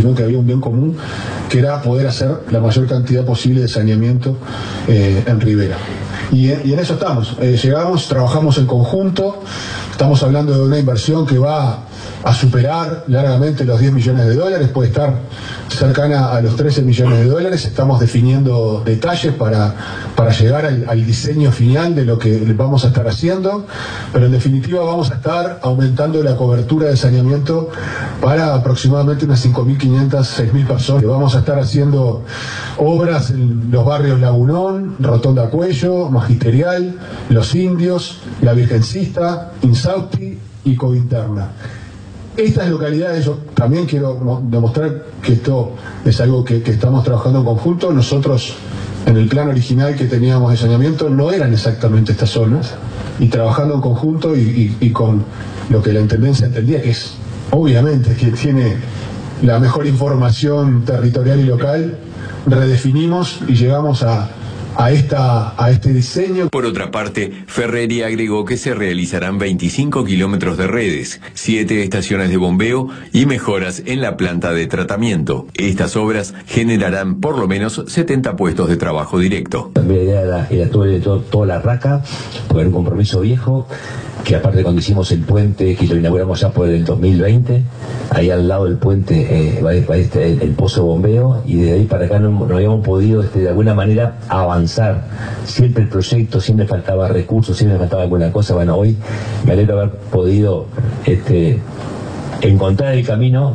sino que había un bien común, que era poder hacer la mayor cantidad posible de saneamiento en Rivera. Y en eso estamos. Trabajamos en conjunto, estamos hablando de una inversión que va a superar largamente los 10 millones de dólares, puede estar cercana a los 13 millones de dólares. Estamos definiendo detalles para llegar al diseño final de lo que vamos a estar haciendo, pero en definitiva vamos a estar aumentando la cobertura de saneamiento para aproximadamente unas 5.500, 6.000 personas. Vamos a estar haciendo obras en los barrios Lagunón, Rotonda Cuello, Magisterial, Los Indios, La Virgencista, Insausti y Covinterna. Estas localidades, yo también quiero demostrar que esto es algo que estamos trabajando en conjunto. Nosotros, en el plan original que teníamos de saneamiento, no eran exactamente estas zonas, y trabajando en conjunto y con lo que la Intendencia entendía, que es, obviamente, que tiene la mejor información territorial y local, redefinimos y llegamos a este diseño. Por otra parte, Ferreri agregó que se realizarán 25 kilómetros de redes, 7 estaciones de bombeo y mejoras en la planta de tratamiento. Estas obras generarán por lo menos 70 puestos de trabajo directo. También la idea era toda la raca, porque era un compromiso viejo, que aparte cuando hicimos el puente, que lo inauguramos ya por el 2020, ahí al lado del puente va el pozo de bombeo, y de ahí para acá no habíamos podido de alguna manera avanzar. Siempre el proyecto, siempre faltaba recursos, siempre faltaba alguna cosa. Bueno, hoy me alegro haber podido encontrar el camino.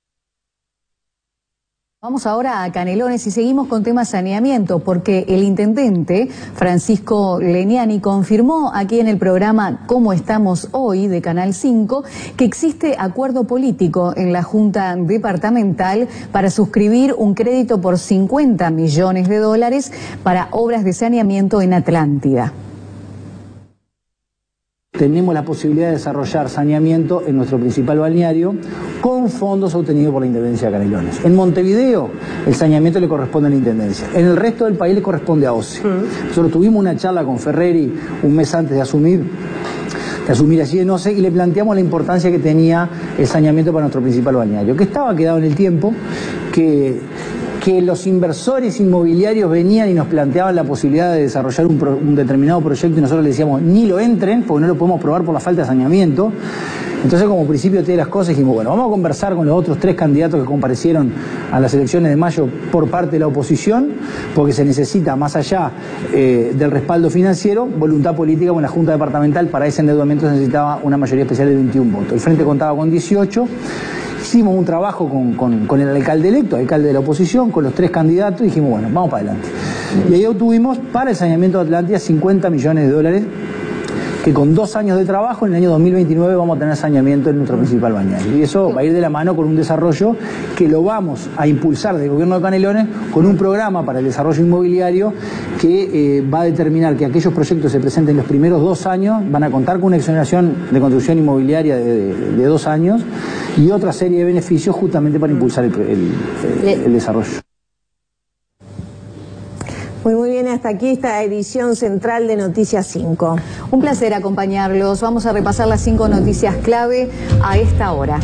Vamos ahora a Canelones y seguimos con temas saneamiento, porque el intendente Francisco Leniani confirmó aquí en el programa Cómo Estamos Hoy de Canal 5 que existe acuerdo político en la Junta Departamental para suscribir un crédito por 50 millones de dólares para obras de saneamiento en Atlántida. Tenemos la posibilidad de desarrollar saneamiento en nuestro principal balneario con fondos obtenidos por la Intendencia de Canelones. En Montevideo el saneamiento le corresponde a la Intendencia. En el resto del país le corresponde a OCE. Nosotros tuvimos una charla con Ferreri un mes antes de asumir allí en OCE, y le planteamos la importancia que tenía el saneamiento para nuestro principal balneario, que estaba quedado en el tiempo, que los inversores inmobiliarios venían y nos planteaban la posibilidad de desarrollar un determinado proyecto, y nosotros les decíamos ni lo entren porque no lo podemos aprobar por la falta de saneamiento. Entonces, como principio de las cosas, dijimos, bueno, vamos a conversar con los otros 3 candidatos que comparecieron a las elecciones de mayo por parte de la oposición, porque se necesita, más allá del respaldo financiero, voluntad política con la Junta Departamental. Para ese endeudamiento se necesitaba una mayoría especial de 21 votos. El Frente contaba con 18. Hicimos un trabajo con el alcalde electo, alcalde de la oposición, con los 3 candidatos, y dijimos, bueno, vamos para adelante. Y ahí obtuvimos para el saneamiento de Atlántida 50 millones de dólares, que con 2 años de trabajo, en el año 2029 vamos a tener saneamiento en nuestro principal balneario. Y eso va a ir de la mano con un desarrollo que lo vamos a impulsar del gobierno de Canelones con un programa para el desarrollo inmobiliario que va a determinar que aquellos proyectos que se presenten los primeros 2 años van a contar con una exoneración de construcción inmobiliaria de 2 años y otra serie de beneficios justamente para impulsar el desarrollo. Muy bien, hasta aquí esta edición central de Noticias 5. Un placer acompañarlos. Vamos a repasar las 5 noticias clave a esta hora.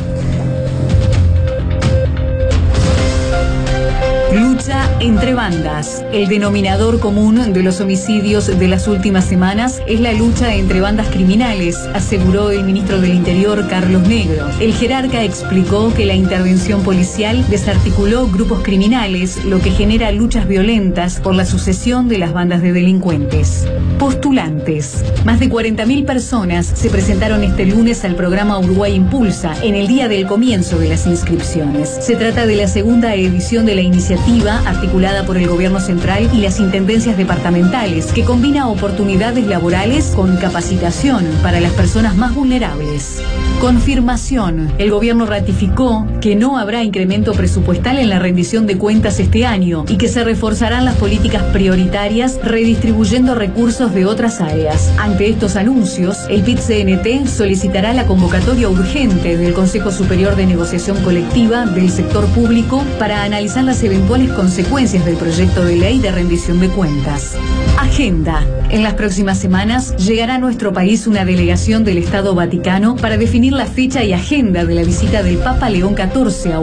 Lucha entre bandas. El denominador común de los homicidios de las últimas semanas es la lucha entre bandas criminales, aseguró el ministro del Interior, Carlos Negro. El jerarca explicó que la intervención policial desarticuló grupos criminales, lo que genera luchas violentas por la sucesión de las bandas de delincuentes. Postulantes. Más de 40.000 personas se presentaron este lunes al programa Uruguay Impulsa, en el día del comienzo de las inscripciones. Se trata de la segunda edición de la iniciativa articulada por el Gobierno Central y las intendencias departamentales, que combina oportunidades laborales con capacitación para las personas más vulnerables. Confirmación. El Gobierno ratificó que no habrá incremento presupuestal en la rendición de cuentas este año y que se reforzarán las políticas prioritarias redistribuyendo recursos de otras áreas. Ante estos anuncios, el PIT-CNT solicitará la convocatoria urgente del Consejo Superior de Negociación Colectiva del sector público para analizar las eventuales consecuencias del proyecto de ley de rendición de cuentas. Agenda. En las próximas semanas llegará a nuestro país una delegación del Estado Vaticano para definir la fecha y agenda de la visita del Papa León XIV a